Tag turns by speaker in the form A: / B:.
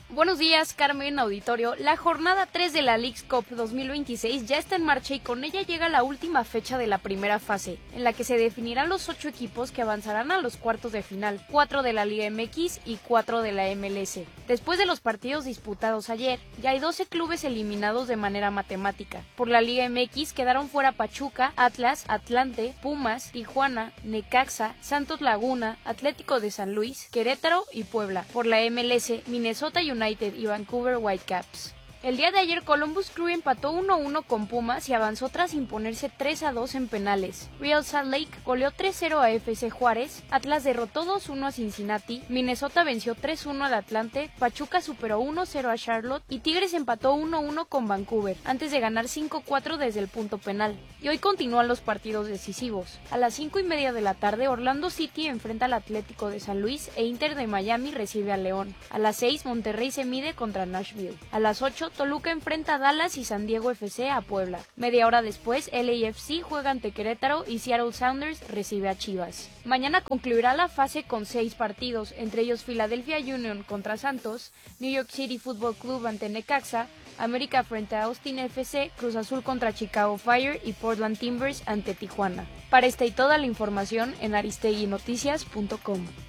A: Buenos días, Carmen Auditorio. La jornada 3 de la Leagues Cup 2026 ya está en marcha y con ella llega la última fecha de la primera fase, en la que se definirán los 8 equipos que avanzarán a los cuartos de final, 4 de la Liga MX y 4 de la MLS. Después de los partidos disputados ayer, ya hay 12 clubes eliminados de manera matemática. Por la Liga MX quedaron fuera Pachuca, Atlas, Atlante, Pumas, Tijuana, Necaxa, Santos Laguna, Atlético de San Luis, Querétaro y Puebla. Por la MLS, Minnesota United y Vancouver Whitecaps. El día de ayer Columbus Crew empató 1-1 con Pumas y avanzó tras imponerse 3-2 en penales. Real Salt Lake goleó 3-0 a FC Juárez, Atlas derrotó 2-1 a Cincinnati, Minnesota venció 3-1 al Atlante, Pachuca superó 1-0 a Charlotte y Tigres empató 1-1 con Vancouver, antes de ganar 5-4 desde el punto penal. Y hoy continúan los partidos decisivos. A las 5:30 de la tarde Orlando City enfrenta al Atlético de San Luis e Inter de Miami recibe a León. A las 6 Monterrey se mide contra Nashville. A las 8 Toluca enfrenta a Dallas y San Diego FC a Puebla. Media hora después, LAFC juega ante Querétaro y Seattle Sounders recibe a Chivas. Mañana concluirá la fase con 6 partidos, entre ellos Philadelphia Union contra Santos, New York City Football Club ante Necaxa, América frente a Austin FC, Cruz Azul contra Chicago Fire y Portland Timbers ante Tijuana. Para esta y toda la información en aristeguinoticias.com.